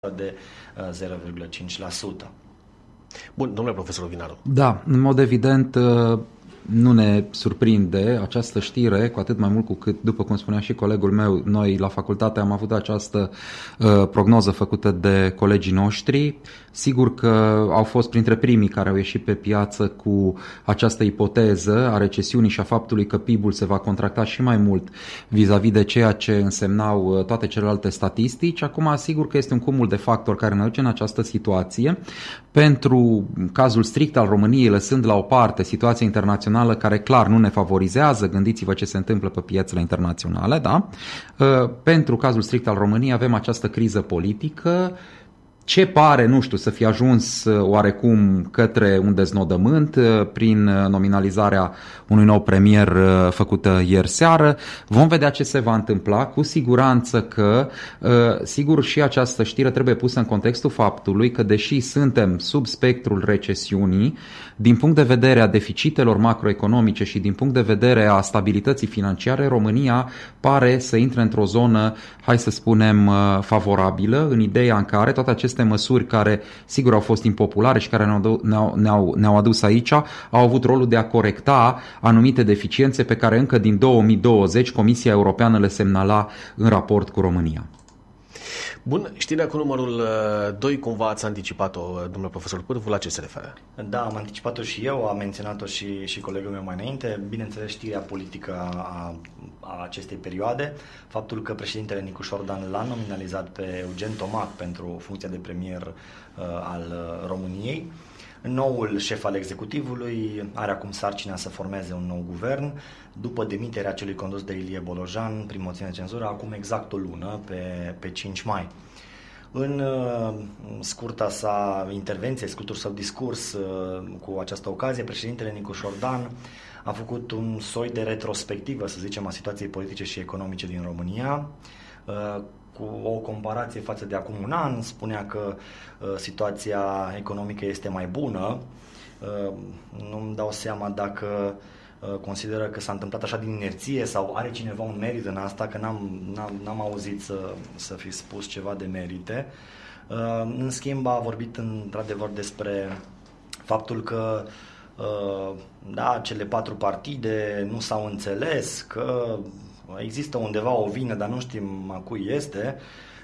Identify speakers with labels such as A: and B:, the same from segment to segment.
A: de 0,5%.
B: Bun, domnule profesor Vinaru.
C: Da, în mod evident nu ne surprinde această știre, cu atât mai mult cu cât, după cum spunea și colegul meu, noi la facultate am avut această prognoză făcută de colegii noștri. Sigur că au fost printre primii care au ieșit pe piață cu această ipoteză a recesiunii și a faptului că PIB-ul se va contracta și mai mult vis-a-vis de ceea ce însemnau toate celelalte statistici. Acum, sigur că este un cumul de factori care ne duce în această situație. Pentru cazul strict al României, lăsând la o parte situația internațională care clar nu ne favorizează, gândiți-vă ce se întâmplă pe piețele internaționale, da? Pentru cazul strict al României avem această criză politică, ce pare, nu știu, să fie ajuns oarecum către un deznodământ prin nominalizarea unui nou premier făcută ieri seară. Vom vedea ce se va întâmpla. Cu siguranță că, sigur, și această știre trebuie pusă în contextul faptului că, deși suntem sub spectrul recesiunii, din punct de vedere a deficitelor macroeconomice și din punct de vedere a stabilității financiare, România pare să intre într-o zonă, hai să spunem, favorabilă, în ideea în care toate aceste măsuri care, sigur, au fost impopulare și care ne-au adus aici, au avut rolul de a corecta anumite deficiențe pe care încă din 2020 Comisia Europeană le semnala în raport cu România.
B: Bun, știrea cu numărul 2, cumva ați anticipat-o, domnule profesor Pârvu, la ce se referă?
A: Da, am anticipat-o și eu, am menționat-o și colegul meu mai înainte. Bineînțeles, știrea politică a acestei perioade, faptul că președintele Nicu Șordan l-a nominalizat pe Eugen Tomac pentru funcția de premier al României. Noul șef al executivului are acum sarcina să formeze un nou guvern după demiterea celui condus de Ilie Bolojan prin moțiune de cenzură, acum exact o lună, pe 5 mai. În scurta sa intervenție, scurtul său discurs cu această ocazie, președintele Nicu Șordan a făcut un soi de retrospectivă, să zicem, a situației politice și economice din România, cu o comparație față de acum un an. Spunea că situația economică este mai bună. Nu-mi dau seama dacă consideră că s-a întâmplat așa din inerție sau are cineva un merit în asta, că n-am auzit să fi spus ceva de merite. În schimb, a vorbit într-adevăr despre faptul că da, cele 4 partide nu s-au înțeles, că există undeva o vină, dar nu știm a cui este,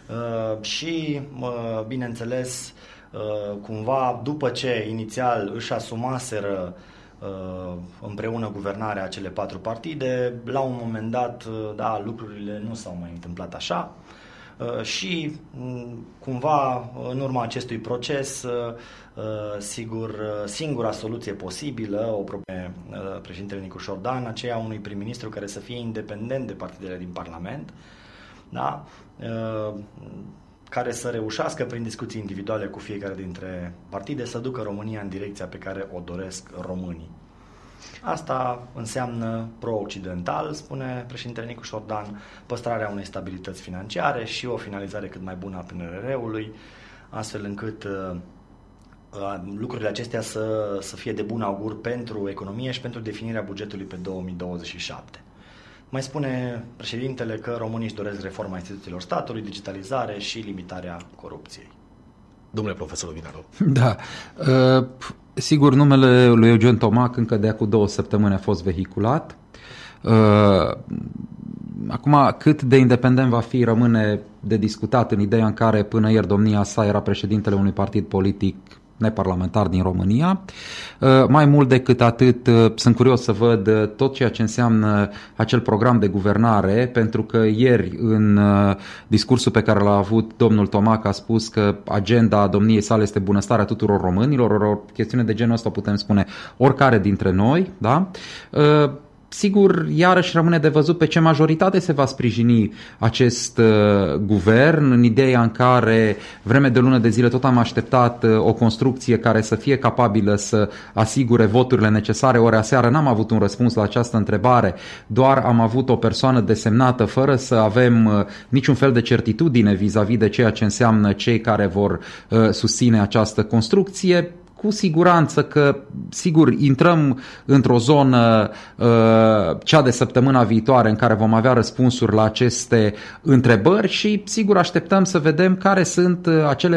A: și, bineînțeles, cumva, după ce inițial își asumaseră împreună guvernarea cele 4 partide, la un moment dat, da, lucrurile nu s-au mai întâmplat așa și, cumva, în urma acestui proces, sigur, singura soluție posibilă o propune președintele Nicu Șordan, aceea unui prim-ministru care să fie independent de partidele din Parlament, da? Care să reușească prin discuții individuale cu fiecare dintre partide să ducă România în direcția pe care o doresc românii. Asta înseamnă pro-occidental, spune președintele Nicu Șordan, păstrarea unei stabilități financiare și o finalizare cât mai bună a PNRR-ului, astfel încât lucrurile acestea să fie de bun augur pentru economie și pentru definirea bugetului pe 2027. Mai spune președintele că românii își doresc reforma instituțiilor statului, digitalizare și limitarea corupției.
B: Domnule profesor Vinaru.
C: Da. Sigur, numele lui Eugen Tomac încă de acum 2 săptămâni a fost vehiculat. Acum, cât de independent va fi, rămâne de discutat, în ideea în care până ieri domnia sa era președintele unui partid politic neparlamentar din România. Mai mult decât atât, sunt curios să văd tot ceea ce înseamnă acel program de guvernare, pentru că ieri, în discursul pe care l-a avut domnul Tomac, a spus că agenda domniei sale este bunăstarea tuturor românilor, o chestiune de genul ăsta putem spune oricare dintre noi, da? Sigur, iarăși rămâne de văzut pe ce majoritate se va sprijini acest guvern, în ideea în care vreme de o lună de zile tot am așteptat o construcție care să fie capabilă să asigure voturile necesare, ori aseară n-am avut un răspuns la această întrebare, doar am avut o persoană desemnată fără să avem niciun fel de certitudine vis-a-vis de ceea ce înseamnă cei care vor susține această construcție. cu siguranță că, sigur, intrăm într-o zonă, cea de săptămâna viitoare, în care vom avea răspunsuri la aceste întrebări și, sigur, așteptăm să vedem care sunt acele